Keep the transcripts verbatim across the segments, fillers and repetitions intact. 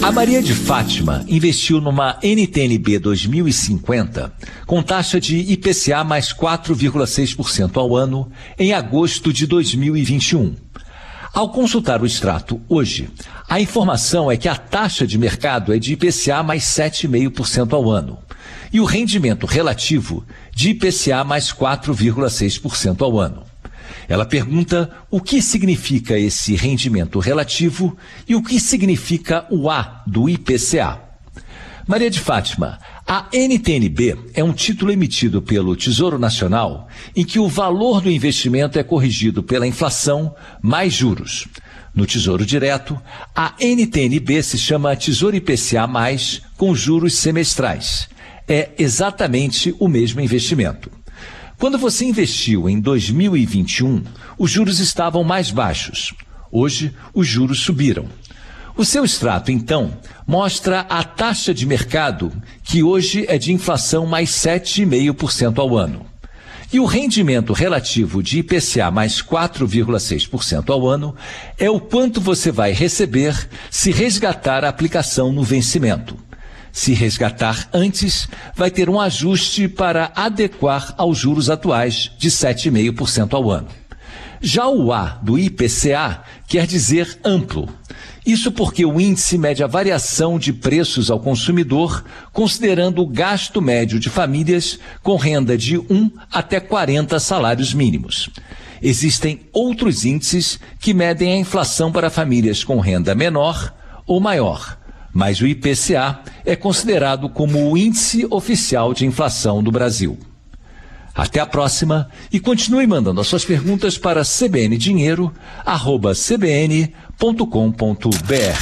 A Maria de Fátima investiu numa N T N B dois mil e cinquenta com taxa de I P C A mais quatro vírgula seis por cento ao ano em agosto de dois mil e vinte e um. Ao consultar o extrato hoje, a informação é que a taxa de mercado é de I P C A mais sete vírgula cinco por cento ao ano e o rendimento relativo de I P C A mais quatro vírgula seis por cento ao ano. Ela pergunta o que significa esse rendimento relativo e o que significa o A do I P C A. Maria de Fátima, a N T N B é um título emitido pelo Tesouro Nacional em que o valor do investimento é corrigido pela inflação mais juros. No Tesouro Direto, a N T N B se chama Tesouro I P C A mais, com juros semestrais. É exatamente o mesmo investimento. Quando você investiu em dois mil e vinte e um, os juros estavam mais baixos. Hoje, os juros subiram. O seu extrato, então, mostra a taxa de mercado, que hoje é de inflação mais sete vírgula cinco por cento ao ano. E o rendimento relativo de I P C A mais quatro vírgula seis por cento ao ano é o quanto você vai receber se resgatar a aplicação no vencimento. Se resgatar antes, vai ter um ajuste para adequar aos juros atuais de sete vírgula cinco por cento ao ano. Já o A do I P C A quer dizer amplo. Isso porque o índice mede a variação de preços ao consumidor, considerando o gasto médio de famílias com renda de um até quarenta salários mínimos. Existem outros índices que medem a inflação para famílias com renda menor ou maior. Mas o I P C A é considerado como o índice oficial de inflação do Brasil. Até a próxima e continue mandando as suas perguntas para c b n dinheiro arroba c b n ponto com ponto b r.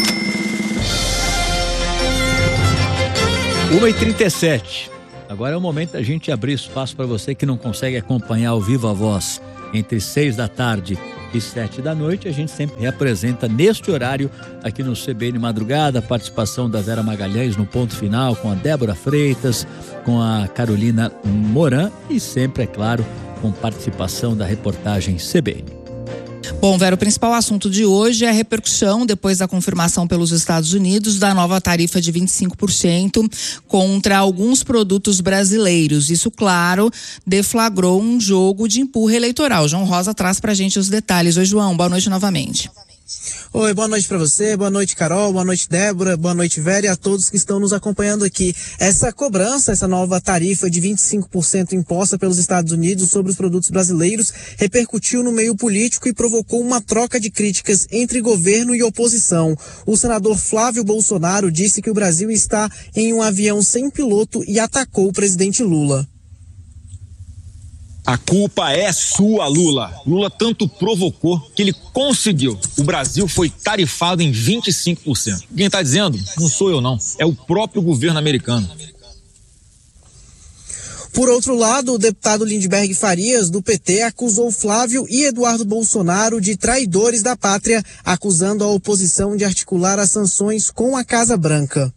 uma e trinta e sete. Agora é o momento da gente abrir espaço para você que não consegue acompanhar ao vivo a voz entre seis da tarde e sete da noite. A gente sempre reapresenta neste horário aqui no C B N Madrugada a participação da Vera Magalhães no ponto final, com a Débora Freitas, com a Carolina Moran e sempre, é claro, com participação da reportagem C B N. Bom, Vera, o principal assunto de hoje é a repercussão, depois da confirmação pelos Estados Unidos, da nova tarifa de vinte e cinco por cento contra alguns produtos brasileiros. Isso, claro, deflagrou um jogo de empurra eleitoral. João Rosa traz pra gente os detalhes. Oi, João, boa noite novamente. Oi, boa noite para você, boa noite, Carol, boa noite, Débora, boa noite, Vera, e a todos que estão nos acompanhando aqui. Essa cobrança, essa nova tarifa de vinte e cinco por cento imposta pelos Estados Unidos sobre os produtos brasileiros repercutiu no meio político e provocou uma troca de críticas entre governo e oposição. O senador Flávio Bolsonaro disse que o Brasil está em um avião sem piloto e atacou o presidente Lula. A culpa é sua, Lula. Lula tanto provocou que ele conseguiu. O Brasil foi tarifado em vinte e cinco por cento. Quem está dizendo? Não sou eu, não. É o próprio governo americano. Por outro lado, o deputado Lindbergh Farias, do P T, acusou Flávio e Eduardo Bolsonaro de traidores da pátria, acusando a oposição de articular as sanções com a Casa Branca.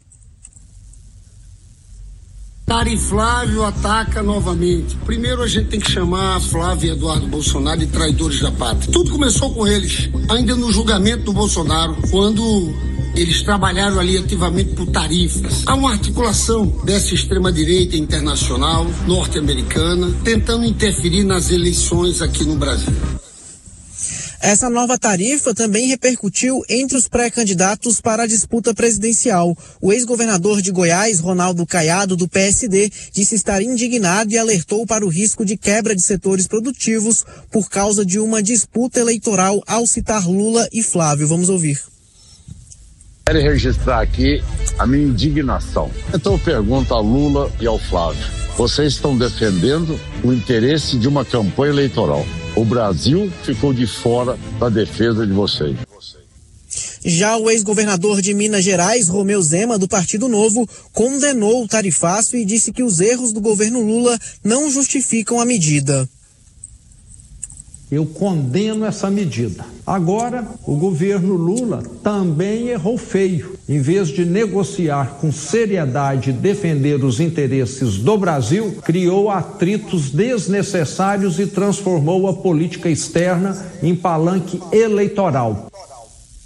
Flávio ataca novamente. Primeiro a gente tem que chamar Flávio e Eduardo Bolsonaro de traidores da pátria. Tudo começou com eles, ainda no julgamento do Bolsonaro, quando eles trabalharam ali ativamente por tarifas. Há uma articulação dessa extrema-direita internacional, norte-americana, tentando interferir nas eleições aqui no Brasil. Essa nova tarifa também repercutiu entre os pré-candidatos para a disputa presidencial. O ex-governador de Goiás, Ronaldo Caiado, do P S D, disse estar indignado e alertou para o risco de quebra de setores produtivos por causa de uma disputa eleitoral ao citar Lula e Flávio. Vamos ouvir. Quero registrar aqui a minha indignação. Então eu pergunto a Lula e ao Flávio: vocês estão defendendo o interesse de uma campanha eleitoral. O Brasil ficou de fora da defesa de vocês. Já o ex-governador de Minas Gerais, Romeu Zema, do Partido Novo, condenou o tarifaço e disse que os erros do governo Lula não justificam a medida. Eu condeno essa medida. Agora, o governo Lula também errou feio. Em vez de negociar com seriedade e defender os interesses do Brasil, criou atritos desnecessários e transformou a política externa em palanque eleitoral.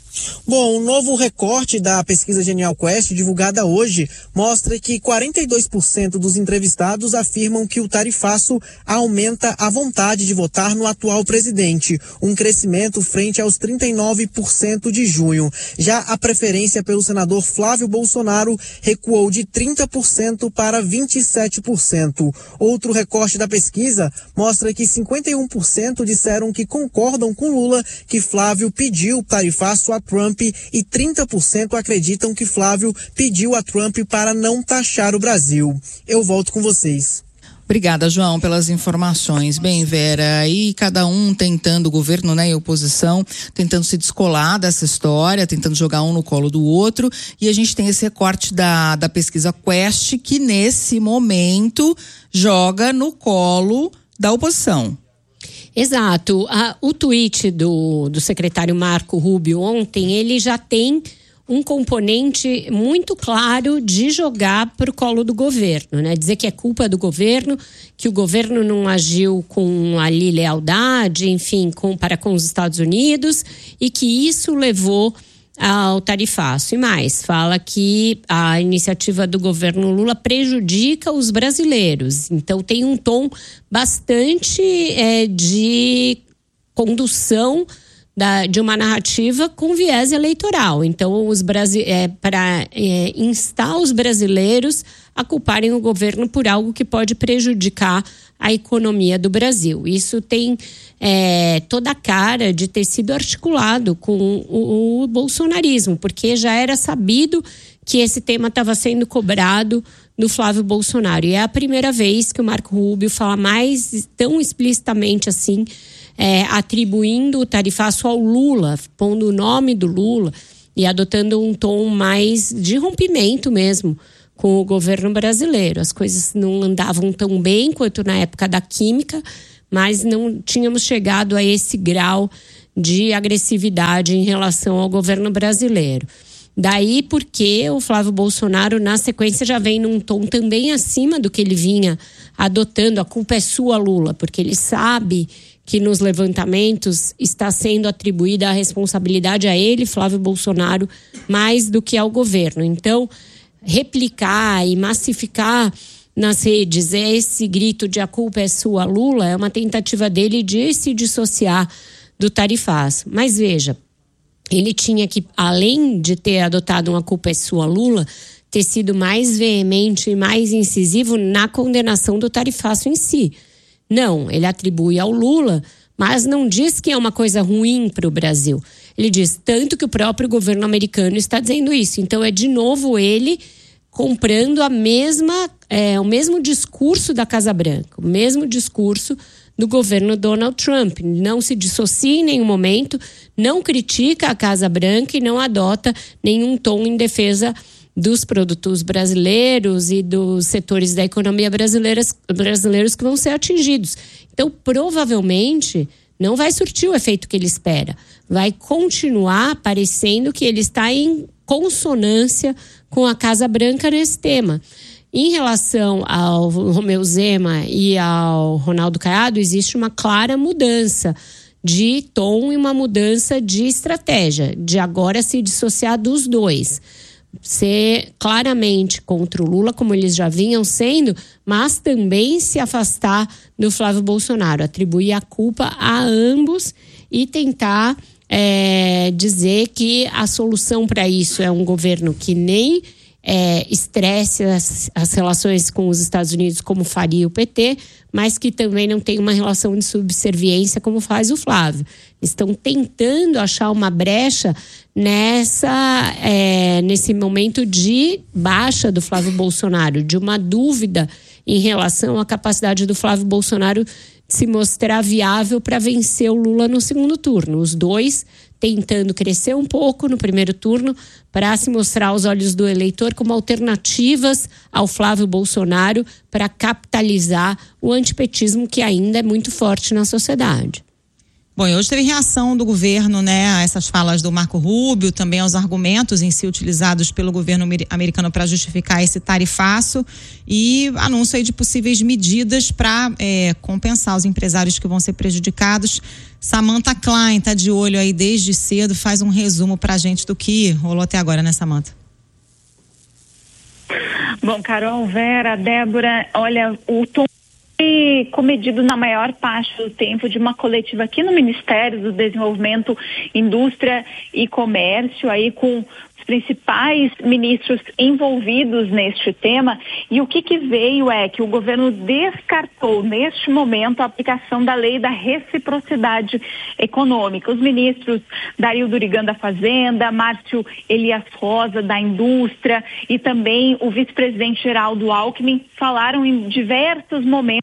Bom, o novo recorte da pesquisa Genial Quest, divulgada hoje, mostra que quarenta e dois por cento dos entrevistados afirmam que o tarifaço aumenta a vontade de votar no atual presidente, um crescimento frente aos trinta e nove por cento de junho. Já a preferência pelo senador Flávio Bolsonaro recuou de trinta por cento para vinte e sete por cento. Outro recorte da pesquisa mostra que cinquenta e um por cento disseram que concordam com Lula que Flávio pediu o tarifaço a Trump e trinta por cento acreditam que Flávio pediu a Trump para não taxar o Brasil. Eu volto com vocês. Obrigada, João, pelas informações. Bem, Vera, aí cada um tentando, o governo, né, e a oposição, tentando se descolar dessa história, tentando jogar um no colo do outro, e a gente tem esse recorte da, da pesquisa Quest, que nesse momento joga no colo da oposição. Exato. Ah, o tweet do, do secretário Marco Rubio ontem, ele já tem um componente muito claro de jogar para o colo do governo, né? Dizer que é culpa do governo, que o governo não agiu com ali lealdade, enfim, com, para com os Estados Unidos, e que isso levou ao tarifaço. E mais, fala que a iniciativa do governo Lula prejudica os brasileiros. Então tem um tom bastante é, de condução da, de uma narrativa com viés eleitoral. Então, os brasi- é, para é, instar os brasileiros a culparem o governo por algo que pode prejudicar a economia do Brasil. Isso tem é, toda a cara de ter sido articulado com o, o bolsonarismo, porque já era sabido que esse tema estava sendo cobrado do Flávio Bolsonaro. E é a primeira vez que o Marco Rubio fala mais tão explicitamente assim, é, atribuindo o tarifaço ao Lula, pondo o nome do Lula e adotando um tom mais de rompimento mesmo com o governo brasileiro. As coisas não andavam tão bem quanto na época da química, mas não tínhamos chegado a esse grau de agressividade em relação ao governo brasileiro. Daí porque o Flávio Bolsonaro, na sequência, já vem num tom também acima do que ele vinha adotando. A culpa é sua, Lula, porque ele sabe que nos levantamentos está sendo atribuída a responsabilidade a ele, Flávio Bolsonaro, mais do que ao governo. Então, replicar e massificar nas redes esse grito de a culpa é sua, Lula, é uma tentativa dele de se dissociar do tarifaço. Mas veja, ele tinha que, além de ter adotado uma culpa é sua, Lula, ter sido mais veemente e mais incisivo na condenação do tarifaço em si. Não, ele atribui ao Lula, mas não diz que é uma coisa ruim para o Brasil. Ele diz tanto que o próprio governo americano está dizendo isso. Então é de novo ele comprando a mesma, é, o mesmo discurso da Casa Branca, o mesmo discurso do governo Donald Trump. Não se dissocia em nenhum momento, não critica a Casa Branca e não adota nenhum tom em defesa dos produtos brasileiros e dos setores da economia brasileiras, brasileiros que vão ser atingidos. Então, provavelmente, não vai surtir o efeito que ele espera. Vai continuar parecendo que ele está em consonância com a Casa Branca nesse tema. Em relação ao Romeu Zema e ao Ronaldo Caiado, existe uma clara mudança de tom e uma mudança de estratégia, de agora se dissociar dos dois. Ser claramente contra o Lula, como eles já vinham sendo, mas também se afastar do Flávio Bolsonaro, atribuir a culpa a ambos e tentar é, dizer que a solução para isso é um governo que nem é, estresse as, as relações com os Estados Unidos como faria o P T, mas que também não tem uma relação de subserviência como faz o Flávio. Estão tentando achar uma brecha nessa, é, nesse momento de baixa do Flávio Bolsonaro, de uma dúvida em relação à capacidade do Flávio Bolsonaro de se mostrar viável para vencer o Lula no segundo turno. Os dois tentando crescer um pouco no primeiro turno para se mostrar aos olhos do eleitor como alternativas ao Flávio Bolsonaro para capitalizar o antipetismo que ainda é muito forte na sociedade. Bom, e hoje teve reação do governo, né, a essas falas do Marco Rubio, também aos argumentos em si utilizados pelo governo americano para justificar esse tarifaço e anúncio aí de possíveis medidas para é, compensar os empresários que vão ser prejudicados. Samantha Klein está de olho aí desde cedo, faz um resumo para a gente do que rolou até agora, né, Samantha? Bom, Carol, Vera, Débora, olha, o tom comedido na maior parte do tempo de uma coletiva aqui no Ministério do Desenvolvimento, Indústria e Comércio, aí com os principais ministros envolvidos neste tema, e o que que veio é que o governo descartou neste momento a aplicação da lei da reciprocidade econômica. Os ministros Dario Durigan da Fazenda, Márcio Elias Rosa da Indústria e também o vice-presidente Geraldo Alckmin falaram em diversos momentos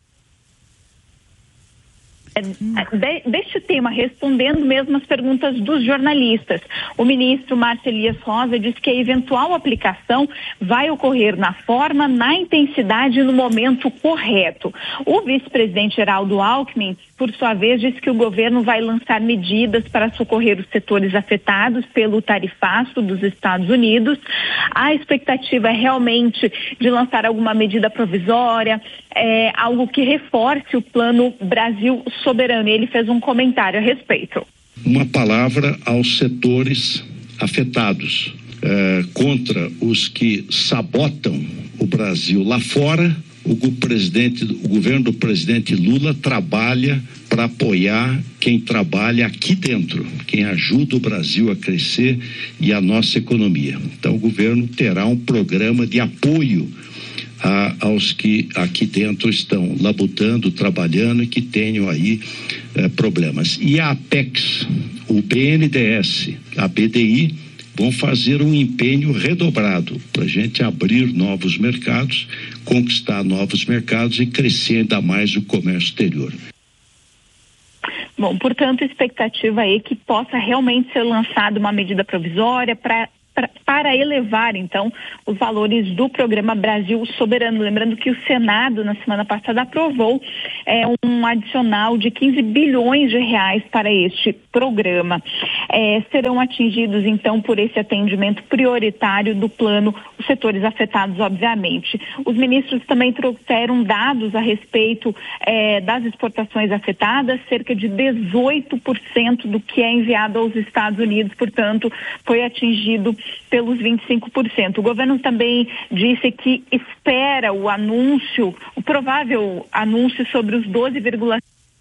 De, deste tema, respondendo mesmo as perguntas dos jornalistas. O ministro Márcio Elias Rosa disse que a eventual aplicação vai ocorrer na forma, na intensidade e no momento correto. O vice-presidente Geraldo Alckmin, por sua vez, disse que o governo vai lançar medidas para socorrer os setores afetados pelo tarifaço dos Estados Unidos. A expectativa é realmente de lançar alguma medida provisória, é, algo que reforce o Plano Brasil Soberano. Ele fez um comentário a respeito. Uma palavra aos setores afetados, é, contra os que sabotam o Brasil lá fora. O, presidente, o governo do presidente Lula trabalha para apoiar quem trabalha aqui dentro, quem ajuda o Brasil a crescer e a nossa economia. Então o governo terá um programa de apoio A, aos que aqui dentro estão labutando, trabalhando e que tenham aí eh, problemas. E a Apex, o B N D E S, a B D I vão fazer um empenho redobrado para a gente abrir novos mercados, conquistar novos mercados e crescer ainda mais o comércio exterior. Bom, portanto, expectativa aí que possa realmente ser lançada uma medida provisória para para elevar, então, os valores do programa Brasil Soberano. Lembrando que o Senado, na semana passada, aprovou é, um adicional de quinze bilhões de reais para este programa. É, serão atingidos, então, por esse atendimento prioritário do plano, os setores afetados, obviamente. Os ministros também trouxeram dados a respeito é, das exportações afetadas, cerca de dezoito por cento do que é enviado aos Estados Unidos, portanto, foi atingido pelos vinte e cinco por cento. O governo também disse que espera o anúncio, o provável anúncio sobre os doze vírgula cinco por cento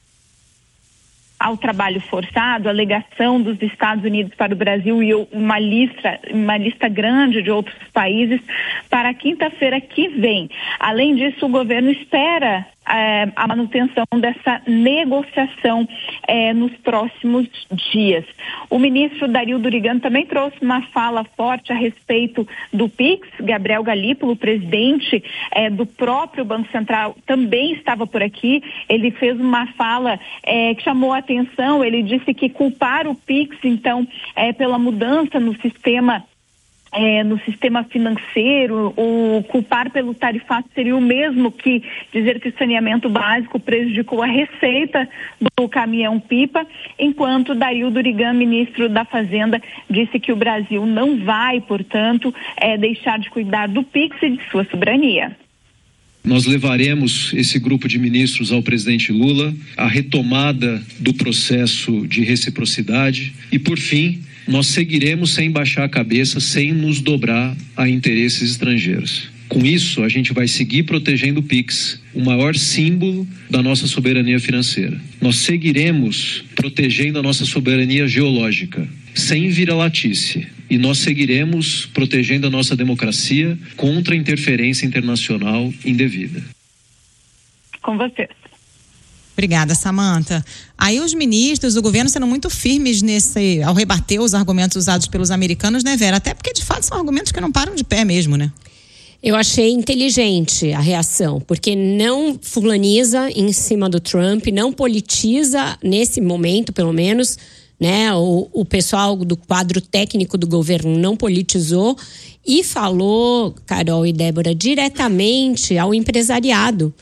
ao trabalho forçado, a alegação dos Estados Unidos para o Brasil e uma lista, uma lista grande de outros países para quinta-feira que vem. Além disso, o governo espera É, a manutenção dessa negociação é, nos próximos dias. O ministro Dario Durigan também trouxe uma fala forte a respeito do Pix. Gabriel Galípolo, presidente é, do próprio Banco Central, também estava por aqui. Ele fez uma fala é, que chamou a atenção. Ele disse que culpar o Pix, então, é, pela mudança no sistema É, no sistema financeiro, o culpar pelo tarifato seria o mesmo que dizer que o saneamento básico prejudicou a receita do caminhão-pipa, enquanto Dario Durigan, ministro da Fazenda, disse que o Brasil não vai, portanto, é, deixar de cuidar do Pix e de sua soberania. Nós levaremos esse grupo de ministros ao presidente Lula, a retomada do processo de reciprocidade e, por fim, nós seguiremos sem baixar a cabeça, sem nos dobrar a interesses estrangeiros. Com isso, a gente vai seguir protegendo o Pix, o maior símbolo da nossa soberania financeira. Nós seguiremos protegendo a nossa soberania geológica, sem vira-latice. E nós seguiremos protegendo a nossa democracia contra a interferência internacional indevida. Com você. Obrigada, Samantha. Aí os ministros do governo sendo muito firmes nesse, ao rebater os argumentos usados pelos americanos, né, Vera? Até porque, de fato, são argumentos que não param de pé mesmo, né? Eu achei inteligente a reação, porque não fulaniza em cima do Trump, não politiza nesse momento, pelo menos, né? O, o pessoal do quadro técnico do governo não politizou e falou, Carol e Débora, diretamente ao empresariado,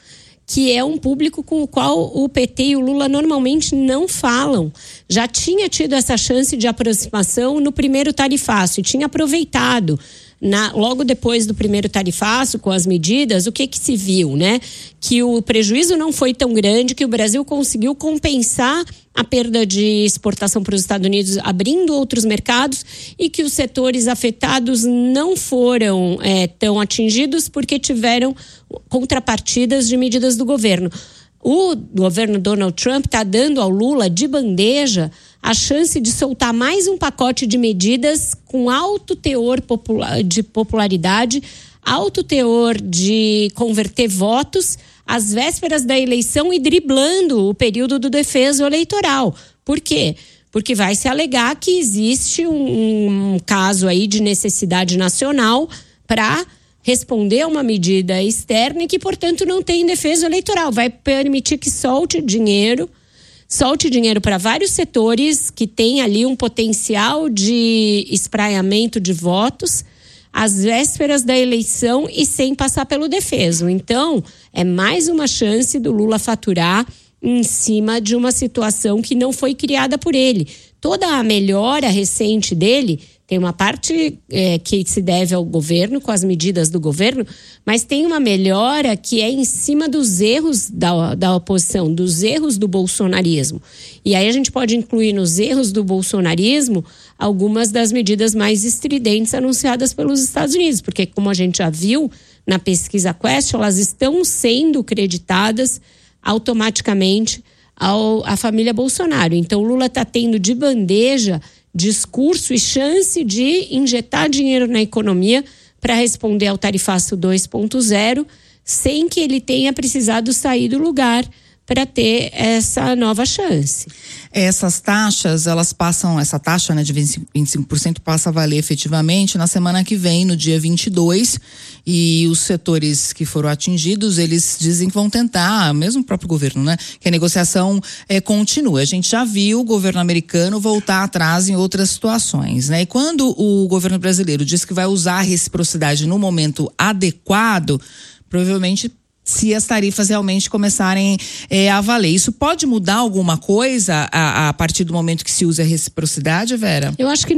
que é um público com o qual o P T e o Lula normalmente não falam. Já tinha tido essa chance de aproximação no primeiro tarifaço e tinha aproveitado. Na, logo depois do primeiro tarifaço, com as medidas, o que que se viu, né? Que o prejuízo não foi tão grande, que o Brasil conseguiu compensar a perda de exportação para os Estados Unidos, abrindo outros mercados, e que os setores afetados não foram é, tão atingidos porque tiveram contrapartidas de medidas do governo. O governo Donald Trump está dando ao Lula de bandeja a chance de soltar mais um pacote de medidas com alto teor popular, de popularidade, alto teor de converter votos às vésperas da eleição e driblando o período do defeso eleitoral. Por quê? Porque vai se alegar que existe um, um caso aí de necessidade nacional para responder a uma medida externa e que, portanto, não tem defesa eleitoral. Vai permitir que solte dinheiro, solte dinheiro para vários setores que têm ali um potencial de espraiamento de votos às vésperas da eleição e sem passar pelo defeso. Então, é mais uma chance do Lula faturar em cima de uma situação que não foi criada por ele. Toda a melhora recente dele tem uma parte é, que se deve ao governo, com as medidas do governo, mas tem uma melhora que é em cima dos erros da, da oposição, dos erros do bolsonarismo. E aí a gente pode incluir nos erros do bolsonarismo algumas das medidas mais estridentes anunciadas pelos Estados Unidos, porque, como a gente já viu na pesquisa Quest, elas estão sendo creditadas automaticamente ao, à família Bolsonaro. Então, o Lula está tendo de bandeja discurso e chance de injetar dinheiro na economia para responder ao tarifaço dois ponto zero, sem que ele tenha precisado sair do lugar para ter essa nova chance. Essas taxas, elas passam, essa taxa, né, de vinte e cinco por cento passa a valer efetivamente na semana que vem, no dia vinte e dois, e os setores que foram atingidos, eles dizem que vão tentar, mesmo o próprio governo, né, que a negociação é, continua. A gente já viu o governo americano voltar atrás em outras situações, né, e quando o governo brasileiro diz que vai usar a reciprocidade no momento adequado, provavelmente se as tarifas realmente começarem é, a valer. Isso pode mudar alguma coisa a, a partir do momento que se usa a reciprocidade, Vera? Eu acho que